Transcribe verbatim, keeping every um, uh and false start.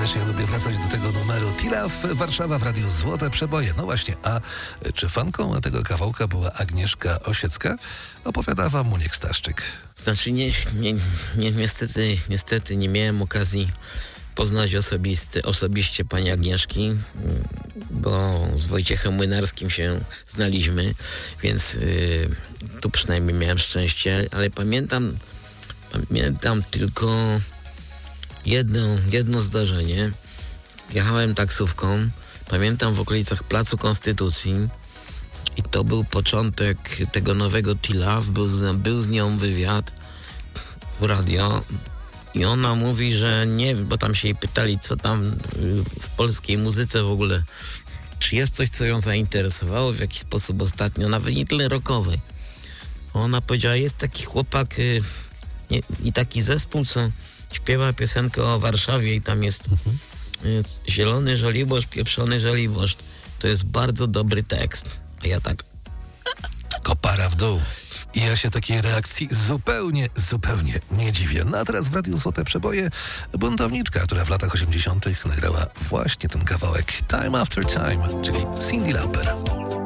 serdecznie lubię wracać do tego numeru. Tilaf, Warszawa w Radiu Złote Przeboje. No właśnie, a czy fanką tego kawałka była Agnieszka Osiecka? Opowiada wam Muniek Staszczyk. Znaczy nie, nie, nie, niestety, niestety nie miałem okazji poznać osobisty, osobiście pani Agnieszki, bo z Wojciechem Młynarskim się znaliśmy, więc yy, tu przynajmniej miałem szczęście, ale pamiętam, pamiętam tylko jedno, jedno zdarzenie. Jechałem taksówką, pamiętam w okolicach Placu Konstytucji i to był początek tego nowego Tilaf, był z, był z nią wywiad w radio. I ona mówi, że nie, bo tam się jej pytali, co tam w polskiej muzyce w ogóle, czy jest coś, co ją zainteresowało w jakiś sposób ostatnio, nawet nie tyle rockowej. Ona powiedziała, jest taki chłopak y, nie, i taki zespół, co śpiewa piosenkę o Warszawie i tam jest y, zielony żoliborz, pieprzony żoliborz. To jest bardzo dobry tekst. A ja tak... Kopara w dół. I ja się takiej reakcji zupełnie, zupełnie nie dziwię. No a teraz w Radiu Złote Przeboje buntowniczka, która w latach osiemdziesiątych nagrała właśnie ten kawałek Time After Time, czyli Cyndi Lauper.